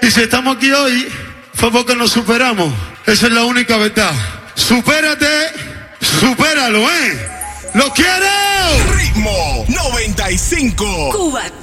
Y si estamos aquí hoy, fue porque nos superamos. Esa es la única verdad. Supérate, supéralo, ¿eh? ¡Lo quiero! Ritmo 95. Cuba.